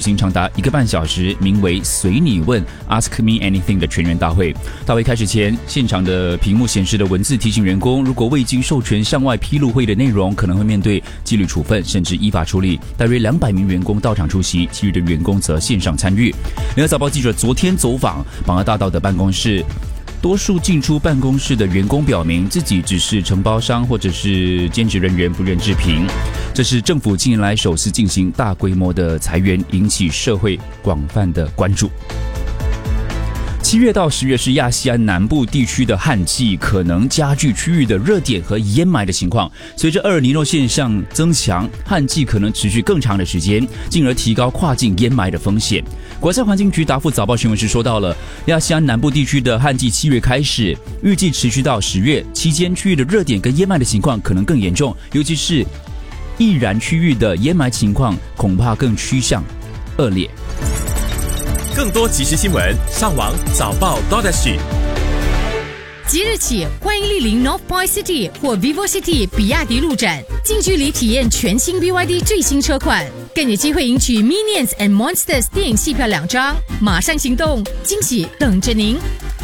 行长达1个半小时，名为"随你问 Ask Me Anything" 的全员大会。大会开始前，现场的屏幕显示的文字提醒员工，如果未经授权向外披露会议的内容，可能会面对纪律处分，甚至依法处理。大约200名员工到场出席，其余的员工则线上参与。联合早报记者昨天走访榜二大道的办公室。多数进出办公室的员工表明，自己只是承包商或者是兼职人员，不愿置评。这是政府近年来首次进行大规模的裁员，引起社会广泛的关注。7月到10月是亚细安南部地区的旱季，可能加剧区域的热点和淹埋的情况。随着厄尔尼诺现象增强，旱季可能持续更长的时间，进而提高跨境淹埋的风险。国家环境局答复早报新闻时说到了，亚细安南部地区的旱季7月开始，预计持续到10月期间，区域的热点跟淹埋的情况可能更严重，尤其是易燃区域的淹埋情况恐怕更趋向恶劣。 更多即时新闻，上网早报 .SG。 即日起，欢迎莅临 North Point City 或 Vivo City 比亚迪路展，近距离体验全新 BYD 最新车款，更有机会赢取 Minions and Monsters 电影戏票2张。马上行动，惊喜等着您！